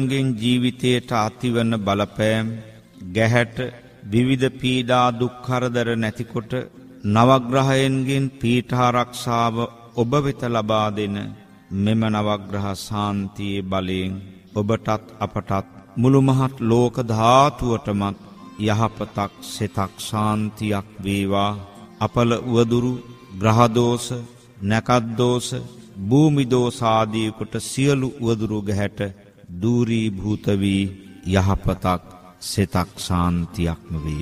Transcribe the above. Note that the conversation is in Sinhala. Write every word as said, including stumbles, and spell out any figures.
ගෙන් ජීවිතයට ඇතිවන බලපෑම් ගැහැට විවිධ පීඩා දුක් කරදර නැතිකොට නවග්‍රහයන්ගෙන් පීඨාරක්ෂාව ඔබ වෙත ලබා දෙන මෙම නවග්‍රහ ශාන්තියේ බලයෙන් ඔබටත් අපටත් මුළු මහත් ලෝක ධාතුවටමත් යහපතක් සිතක් ශාන්තියක් වේවා. අපල උවදුරු ග්‍රහ දෝෂ නැකත් දෝෂ භූමි දෝෂ ආදී කොට සියලු උවදුරු ගැහැට දූරීභූත වී යහපතක් සිතක් ශාන්තියක්ම වේ.